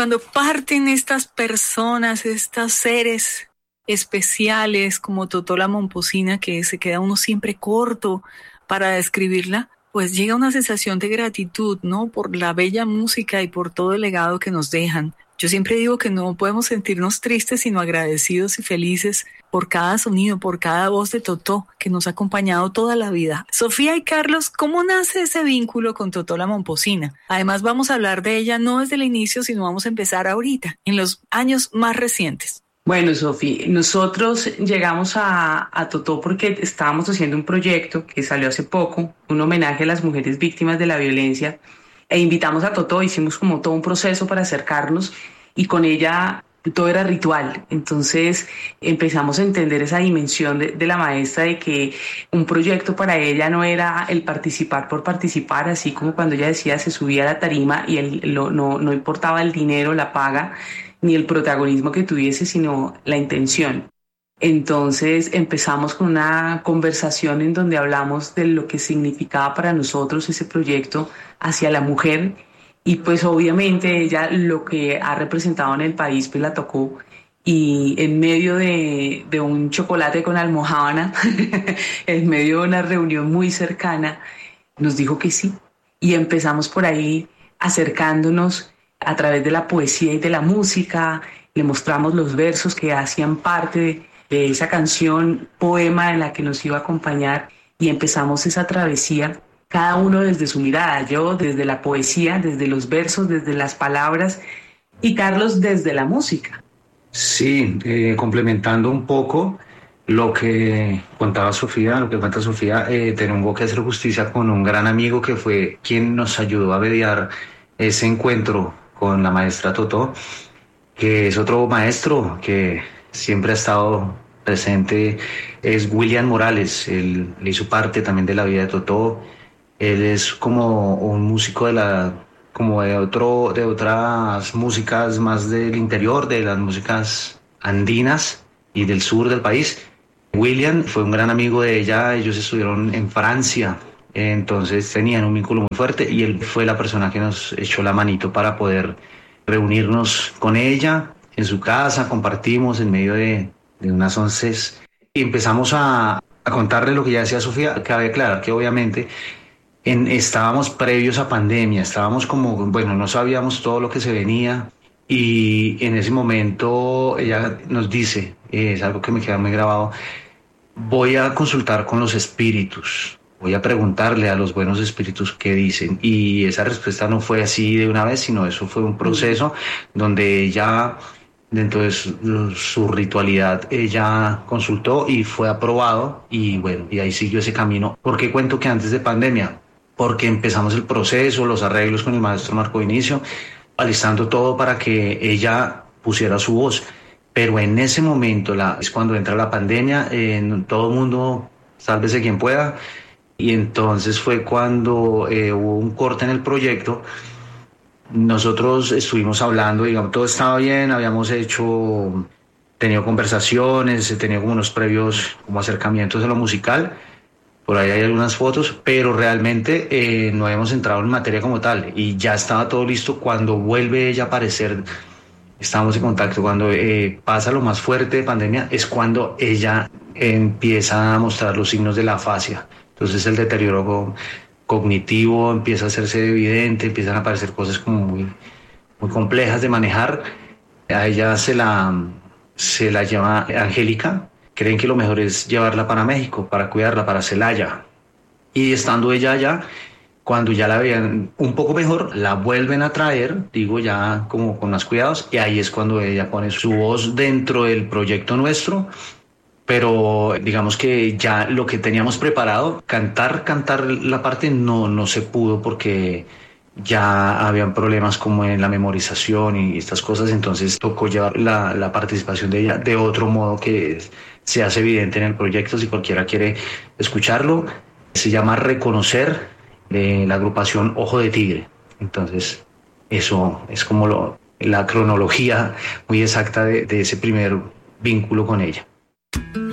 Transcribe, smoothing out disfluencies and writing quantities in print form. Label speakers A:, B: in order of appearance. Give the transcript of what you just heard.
A: cuando parten estas personas, estos seres especiales como Totó la Momposina, que se queda uno siempre corto para describirla, pues llega una sensación de gratitud, ¿no? Por la bella música y por todo el legado que nos dejan. Yo siempre digo que no podemos sentirnos tristes, sino agradecidos y felices por cada sonido, por cada voz de Totó que nos ha acompañado toda la vida. Sofía y Carlos, ¿cómo nace ese vínculo con Totó la Momposina? Además, vamos a hablar de ella no desde el inicio, sino vamos a empezar ahorita, en los años más recientes.
B: Bueno, Sofi, nosotros llegamos a Totó porque estábamos haciendo un proyecto que salió hace poco, un homenaje a las mujeres víctimas de la violencia, e invitamos a Totó, hicimos como todo un proceso para acercarnos y con ella todo era ritual. Entonces empezamos a entender esa dimensión de la maestra, de que un proyecto para ella no era el participar por participar, así como cuando ella decía se subía a la tarima y no importaba el dinero, la paga, ni el protagonismo que tuviese, sino la intención. Entonces empezamos con una conversación en donde hablamos de lo que significaba para nosotros ese proyecto hacia la mujer, y pues obviamente ella lo que ha representado en el país pues la tocó, y en medio de un chocolate con almojábana, en medio de una reunión muy cercana, nos dijo que sí, y empezamos por ahí acercándonos a través de la poesía y de la música. Le mostramos los versos que hacían parte de esa canción, poema en la que nos iba a acompañar, y empezamos esa travesía, cada uno desde su mirada, yo desde la poesía, desde los versos, desde las palabras, y Carlos desde la música.
C: Sí, complementando un poco lo que contaba Sofía, lo que cuenta Sofía, tengo que hacer justicia con un gran amigo que fue quien nos ayudó a mediar ese encuentro con la maestra Totó, que es otro maestro que siempre ha estado presente, es William Morales. Él hizo parte también de la vida de Totó. Él es como un músico como de otras músicas más del interior, de las músicas andinas y del sur del país. William fue un gran amigo de ella, ellos estuvieron en Francia, entonces tenían un vínculo muy fuerte, y él fue la persona que nos echó la manito para poder reunirnos con ella en su casa. Compartimos en medio de unas onces y empezamos a contarle lo que ya decía Sofía. Cabe aclarar que obviamente estábamos previos a pandemia, estábamos como, bueno, no sabíamos todo lo que se venía, y en ese momento ella nos dice, es algo que me queda muy grabado: voy a consultar con los espíritus, voy a preguntarle a los buenos espíritus qué dicen. Y esa respuesta no fue así de una vez, sino eso fue un proceso donde ella, dentro de su ritualidad, ella consultó y fue aprobado, y bueno, y ahí siguió ese camino. ¿Por qué cuento que antes de pandemia? Porque empezamos el proceso, los arreglos con el maestro Marco Vinicio, alistando todo para que ella pusiera su voz. Pero en ese momento es cuando entra la pandemia, todo el mundo, sálvese quien pueda, y entonces fue cuando hubo un corte en el proyecto. Nosotros estuvimos hablando, digamos, todo estaba bien, habíamos tenido conversaciones, tenido como unos previos como acercamientos a lo musical. Por ahí hay algunas fotos, pero realmente no habíamos entrado en materia como tal, y ya estaba todo listo cuando vuelve ella a aparecer. Estábamos en contacto cuando pasa lo más fuerte de pandemia, es cuando ella empieza a mostrar los signos de la afasia. Entonces el deterioro cognitivo empieza a hacerse evidente, empiezan a aparecer cosas como muy, muy complejas de manejar. A ella se la llama Angélica. Creen que lo mejor es llevarla para México, para cuidarla, para Celaya. Y estando ella allá, cuando ya la veían un poco mejor, la vuelven a traer, digo, ya como con más cuidados, y ahí es cuando ella pone su voz dentro del proyecto nuestro. Pero digamos que ya lo que teníamos preparado, cantar la parte no se pudo, porque ya habían problemas como en la memorización y estas cosas, entonces tocó llevar la participación de ella de otro modo que se hace evidente en el proyecto. Si cualquiera quiere escucharlo, se llama Reconocer, de la agrupación Ojo de Tigre. Entonces eso es como la cronología muy exacta de ese primer vínculo con ella.